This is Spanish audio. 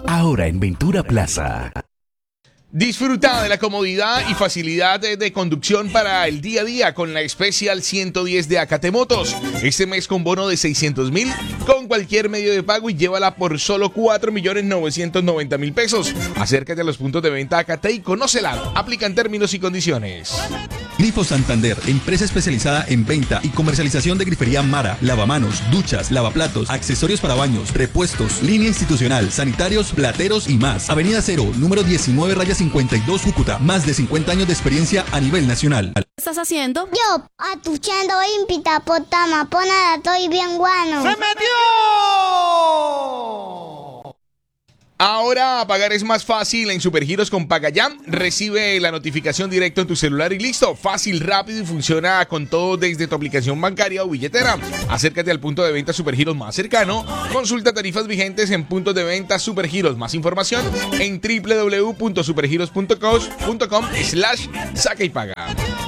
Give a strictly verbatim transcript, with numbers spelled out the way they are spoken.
ahora en Ventura Plaza. Disfruta de la comodidad y facilidad de, de conducción para el día a día con la Special ciento diez de Acate Motos. Este mes con bono de seiscientos mil con cualquier medio de pago y llévala por solo cuatro millones novecientos noventa mil pesos. Acércate a los puntos de venta Acate y conócela. Aplican términos y condiciones. Grifo Santander, empresa especializada en venta y comercialización de grifería Mara, lavamanos, duchas, lavaplatos, accesorios para baños, repuestos, línea institucional, sanitarios, plateros y más. Avenida Cero, número diecinueve, raya cincuenta y dos, Cúcuta. Más de cincuenta años de experiencia a nivel nacional. ¿Qué estás haciendo? Yo, atuchando impita potama, ponada, estoy bien guano. ¡Se metió! Ahora pagar es más fácil en Supergiros con Pagaya. Recibe la notificación directo en tu celular y listo. Fácil, rápido y funciona con todo desde tu aplicación bancaria o billetera. Acércate al punto de venta Supergiros más cercano. Consulta tarifas vigentes en puntos de venta Supergiros. Más información en w w w punto supergiros punto com slash saca y paga.